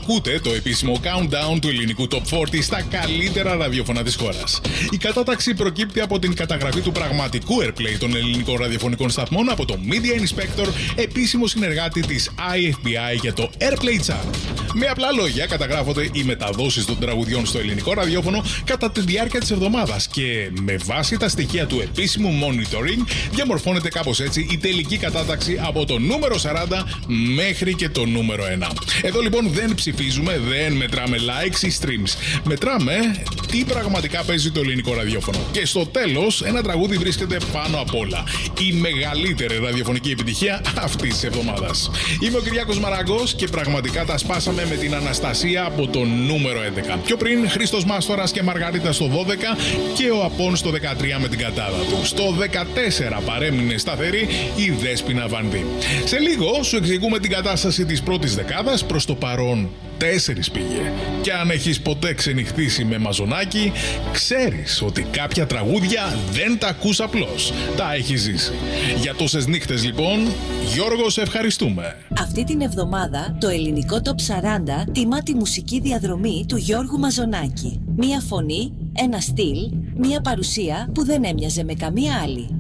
Ακούτε το επίσημο countdown του ελληνικού Top 40 στα καλύτερα ραδιόφωνα της χώρας. Η κατάταξη προκύπτει από την καταγραφή του πραγματικού airplay των ελληνικών ραδιοφωνικών σταθμών από το Media Inspector, επίσημο συνεργάτη της IFPI για το Airplay Chart. Με απλά λόγια, καταγράφονται οι μεταδόσεις των τραγουδιών στο ελληνικό ραδιόφωνο κατά τη διάρκεια της εβδομάδας και με βάση τα στοιχεία του επίσημου monitoring διαμορφώνεται κάπως έτσι η τελική κατάταξη από το νούμερο 40 μέχρι και το νούμερο 1. Εδώ λοιπόν δεν ψηφίζουμε, δεν μετράμε likes ή streams. Μετράμε τι πραγματικά παίζει το ελληνικό ραδιόφωνο. Και στο τέλος, ένα τραγούδι βρίσκεται πάνω απ' όλα. Η μεγαλύτερη ραδιοφωνική επιτυχία αυτής της εβδομάδας. Είμαι ο Κυριάκος Μαραγκός και πραγματικά τα σπάσαμε με την Αναστασία από το νούμερο 11. Πιο πριν, Χρήστος Μάστορας και Μαργαρίτα στο 12 και ο Απών στο 13 με την κατάδα του. Στο 14 παρέμεινε σταθερή η Δέσποινα Βανδύ. Σε λίγο σου εξηγούμε την κατάσταση της πρώτης δεκάδας. Προς το παρόν 4 πήγε. Και αν έχεις ποτέ ξενυχτήσει με μαζονάκι, ξέρεις ότι κάποια τραγούδια δεν τα ακούς απλώς. Τα έχεις ζήσει. Για τόσες νύχτες λοιπόν, Γιώργο, σε ευχαριστούμε. Αυτή την εβδομάδα το ελληνικό Top 40 τιμά τη μουσική διαδρομή του Γιώργου Μαζονάκη. Μία φωνή, ένα στυλ, μία παρουσία που δεν έμοιαζε με καμία άλλη.